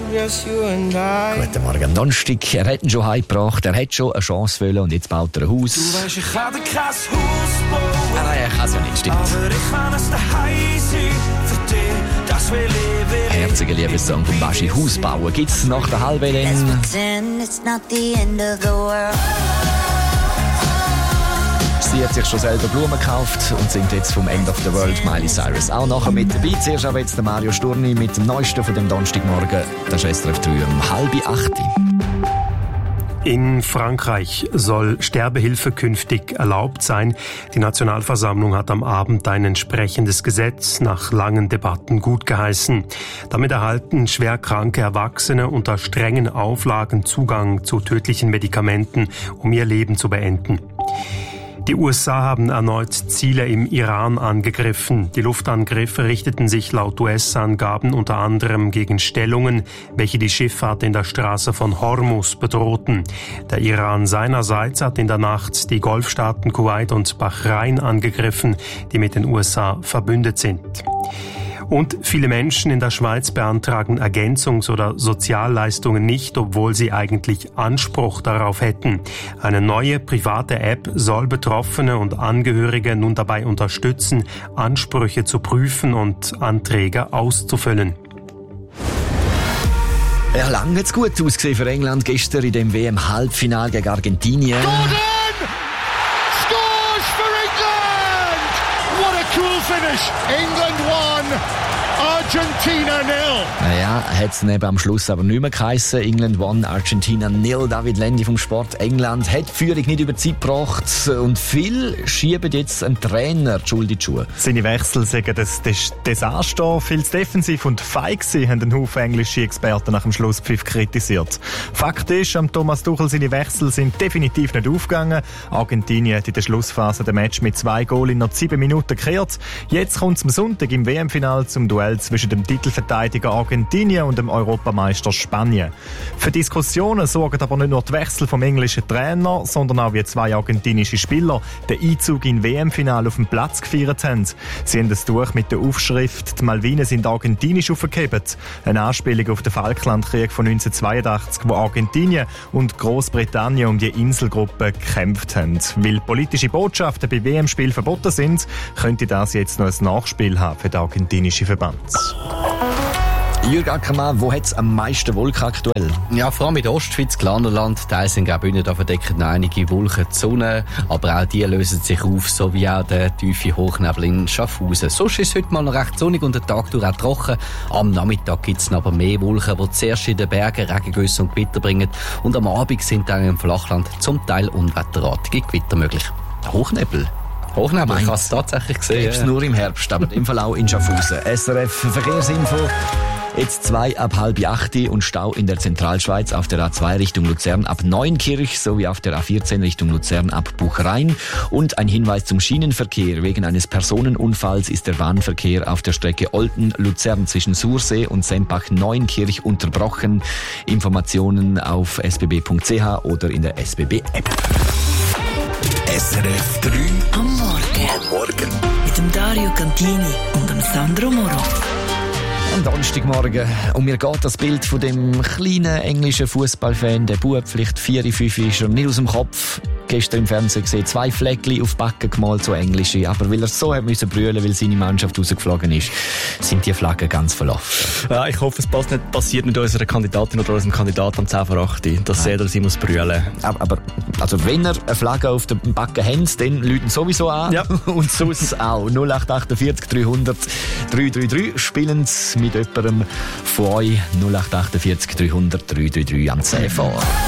just you and I. Guten Morgen, Donnerstag. Er hat ihn schon heimgebracht, er hat schon eine Chance wollen und jetzt baut er ein Haus. Du weißt, ich kann dir kein Haus bauen. Nein, er kann es ja nicht, stimmt. Aber ich kann es daheim sein. Für dich, das will ich. Herziger Liebessong von Baschi. Haus bauen gibt's nach der halben Let's dann. pretend it's not the end of the world. Sie hat sich schon selber Blumen gekauft und singt jetzt vom End of the World Miley Cyrus auch nachher mit dabei. Zuerst aber jetzt der Mario Sturni mit dem Neuesten von dem Donnerstagmorgen. Das ist SRF 3 um 7:30. In Frankreich soll Sterbehilfe künftig erlaubt sein. Die Nationalversammlung hat am Abend ein entsprechendes Gesetz nach langen Debatten gutgeheißen. Damit erhalten schwerkranke Erwachsene unter strengen Auflagen Zugang zu tödlichen Medikamenten, um ihr Leben zu beenden. Die USA haben erneut Ziele im Iran angegriffen. Die Luftangriffe richteten sich laut US-Angaben unter anderem gegen Stellungen, welche die Schifffahrt in der Straße von Hormuz bedrohten. Der Iran seinerseits hat in der Nacht die Golfstaaten Kuwait und Bahrain angegriffen, die mit den USA verbündet sind. Und viele Menschen in der Schweiz beantragen Ergänzungs- oder Sozialleistungen nicht, obwohl sie eigentlich Anspruch darauf hätten. Eine neue private App soll Betroffene und Angehörige nun dabei unterstützen, Ansprüche zu prüfen und Anträge auszufüllen. Ja, lang hat's gut ausgesehen für England gestern in dem WM-Halbfinale gegen Argentinien. Scores for England! What a cool finish! England won, Argentina 0. Naja, hat's neben am Schluss aber nicht mehr geheissen. England won, Argentina 0. David Lendi vom Sport. England hat die Führung nicht über die Zeit gebracht und viele schieben jetzt einen Trainer die Schuld in die Schuhe. Seine Wechsel sagen das Desaster, viel zu defensiv und feig gewesen, haben den Haufen englische Experten nach dem Schlusspfiff kritisiert. Fakt ist, Thomas Tuchel seine Wechsel sind definitiv nicht aufgegangen. Argentinien hat in der Schlussphase den Match mit 2 Goals in noch 7 Minuten gekehrt. Jetzt kommt es am Sonntag im WM-Final zum Duell zwischen dem Titelverteidiger Argentinien und dem Europameister Spanien. Für Diskussionen sorgen aber nicht nur die Wechsel vom englischen Trainer, sondern auch wie 2 argentinische Spieler den Einzug in WM-Finale auf dem Platz gefeiert haben. Sie haben das Tuch mit der Aufschrift «Die Malvinen sind argentinisch» aufgehebt. Eine Anspielung auf den Falklandkrieg von 1982, wo Argentinien und Großbritannien um die Inselgruppe gekämpft haben. Weil politische Botschaften bei WM-Spielen verboten sind, könnte das jetzt noch ein Nachspiel haben für den argentinischen Verband. Jürg Ackermann, wo hat es am meisten Wolken aktuell? Ja, vor allem in der Ostschweiz, Glarnerland, Teils in Graubünden, da verdecken noch einige Wolken die Sonne, aber auch die lösen sich auf, so wie auch der tiefe Hochnebel in Schaffhausen. Sonst ist es heute mal noch recht sonnig und der Tag durch auch trocken. Am Nachmittag gibt es aber mehr Wolken, die zuerst in den Bergen Regengüsse und Gewitter bringen und am Abend sind dann im Flachland zum Teil unwetterartige Gewitter möglich. Hochnebel ich habe es tatsächlich gesehen. Gibt's nur im Herbst, aber im Fall auch in Schaffhausen. SRF Verkehrsinfo. Jetzt 7:30 und Stau in der Zentralschweiz auf der A2 Richtung Luzern ab Neunkirch sowie auf der A14 Richtung Luzern ab Buchrein. Und ein Hinweis zum Schienenverkehr. Wegen eines Personenunfalls ist der Bahnverkehr auf der Strecke Olten-Luzern zwischen Sursee und Sempach-Neunkirch unterbrochen. Informationen auf sbb.ch oder in der SBB-App. SRF 3 Am Morgen. Mit dem Dario Cantini und dem Sandro Moro. Am Donnerstagmorgen. Und mir geht das Bild von dem kleinen englischen Fußballfan, der Bub, vielleicht 4, 5 ist er nicht aus dem Kopf. Gestern im Fernsehen gesehen, 2 Fleckchen auf die Backen gemalt, so englische. Aber weil er so hat müssen brüllen, weil seine Mannschaft rausgeflogen ist, sind die Flaggen ganz verlaufen. Ja, ich hoffe, es passiert mit unserer Kandidatin oder unserem Kandidaten am 10 vor 8, dass er sie muss brüllen. Aber also wenn er eine Flagge auf den Backen hat, dann läuten sowieso an. Ja. Und sonst auch. 0848 300 333 spielen mit jemandem von euch. 0848 300 333 am 10 vor.